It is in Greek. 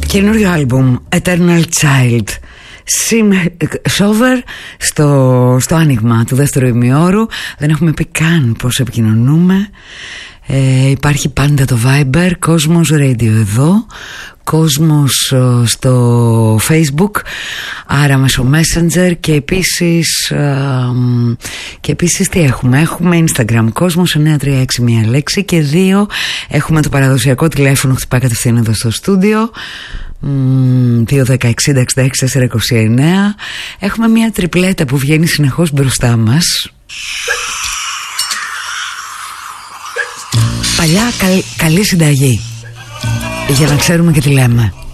Καινούριο άλμπουμ Eternal Child, Sover στο άνοιγμα του δεύτερου ημιώρου. Δεν έχουμε πει καν πώς επικοινωνούμε. Υπάρχει πάντα το Viber, Κόσμος Radio εδώ, Κόσμος στο Facebook, άρα μέσω Messenger. Και επίσης τι έχουμε? Έχουμε Instagram, Κόσμος 936 μία λέξη, και 2 έχουμε το παραδοσιακό τηλέφωνο, χτυπάει κατευθείαν εδώ στο στούντιο, 2-10-60-66-429. Έχουμε μια τριπλέτα που βγαίνει συνεχώς μπροστά μας. Παλιά καλή συνταγή, για να ξέρουμε και τι λέμε.